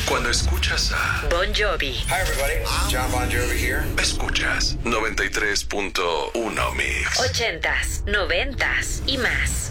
Cuando escuchas a Bon Jovi. Hi everybody, this is John Bon Jovi here. Escuchas 93.1 Mix. 80s, 90s y más.